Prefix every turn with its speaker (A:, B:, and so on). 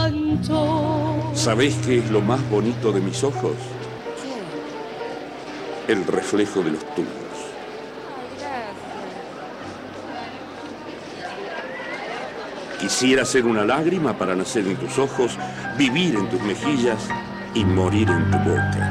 A: rancho.
B: ¿Sabés qué es lo más bonito de mis ojos?
A: ¿Qué?
B: El reflejo de los tuyos.
A: Ay, gracias.
B: Quisiera ser una lágrima para nacer en tus ojos, vivir en tus mejillas y morir en tu boca.